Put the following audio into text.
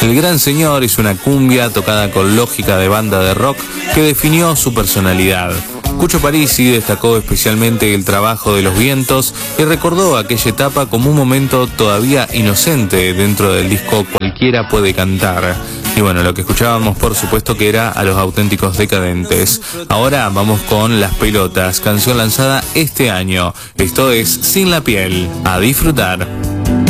El Gran Señor hizo una cumbia tocada con lógica de banda de rock que definió su personalidad. Cucho Parisi destacó especialmente el trabajo de Los Vientos y recordó aquella etapa como un momento todavía inocente dentro del disco Cualquiera puede cantar. Y bueno, lo que escuchábamos por supuesto que era a Los Auténticos Decadentes. Ahora vamos con Las Pelotas, canción lanzada este año. Esto es Sin la Piel. A disfrutar.